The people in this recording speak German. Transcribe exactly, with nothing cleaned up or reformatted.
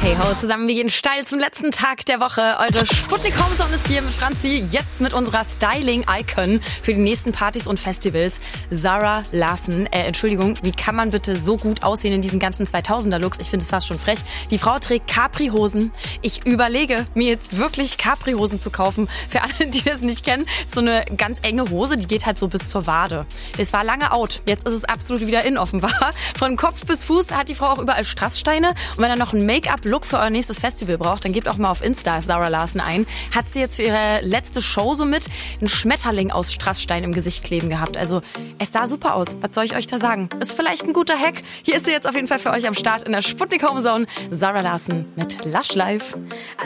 Hey ho, zusammen, wir gehen steil zum letzten Tag der Woche. Eure Sputnik Homezone ist hier mit Franzi, jetzt mit unserer Styling-Icon für die nächsten Partys und Festivals, Zara Larsson. Äh, Entschuldigung, wie kann man bitte so gut aussehen in diesen ganzen zweitausender-Looks? Ich finde es fast schon frech. Die Frau trägt Capri-Hosen. Ich überlege, mir jetzt wirklich Capri-Hosen zu kaufen. Für alle, die das nicht kennen, so eine ganz enge Hose, die geht halt so bis zur Wade. Das war lange out, jetzt ist es absolut wieder in, offenbar. Von Kopf bis Fuß hat die Frau auch überall Strasssteine. Und wenn er noch ein Make-up Look für euer nächstes Festival braucht, dann gebt auch mal auf Insta Zara Larsson ein. Hat sie jetzt für ihre letzte Show so mit einen Schmetterling aus Strassstein im Gesicht kleben gehabt. Also es sah super aus. Was soll ich euch da sagen? Ist vielleicht ein guter Hack. Hier ist sie jetzt auf jeden Fall für euch am Start in der Sputnik Homezone. Zara Larsson mit Lush Life.